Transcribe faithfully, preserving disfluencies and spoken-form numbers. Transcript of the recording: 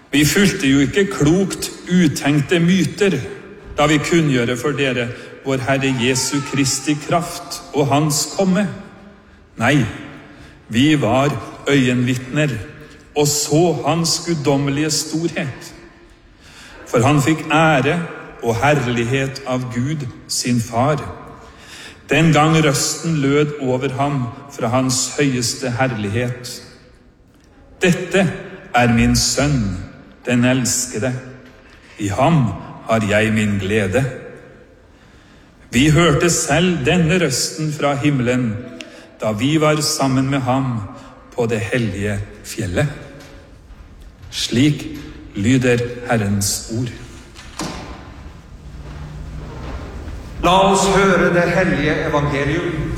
Vi fulgte jo ikke klokt utenkte myter da vi kunngjøre for dere vår Herre Jesu Kristi kraft og hans komme. Nei, vi var øyenvitner og så hans guddommelige storhet. For han fikk ære og herlighet av Gud, sin far, den gang røsten lød over ham fra hans høyeste herlighet. Dette er min sønn, den elskede. I ham har jeg min glede. Vi hørte selv denne røsten fra himmelen, da vi var sammen med ham på det hellige fjellet. Slik lyder Herrens ord. La oss høre det hellige evangelium.